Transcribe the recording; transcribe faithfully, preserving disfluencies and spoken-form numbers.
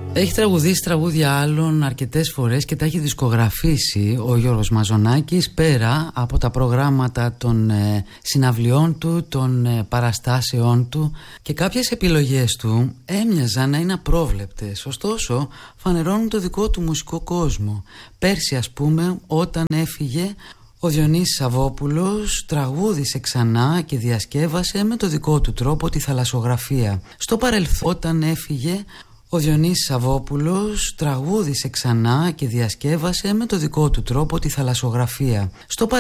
Έχει τραγουδήσει τραγούδια άλλων αρκετές φορές και τα έχει δισκογραφήσει ο Γιώργος Μαζονάκης, πέρα από τα προγράμματα των ε, συναυλιών του, των ε, παραστάσεών του, και κάποιες επιλογές του έμοιαζαν να είναι απρόβλεπτες, ωστόσο φανερώνουν το δικό του μουσικό κόσμο. Πέρσι, ας πούμε, όταν έφυγε, ο Διονύσης Σαββόπουλος τραγούδισε ξανά και διασκεύασε με το δικό του τρόπο τη θαλασσογραφία. Στο παρελθόν, όταν έφυγε, ο Διονύσης Σαββόπουλος τραγούδισε ξανά και διασκεύασε με το δικό του τρόπο τη θαλασσογραφία. Στο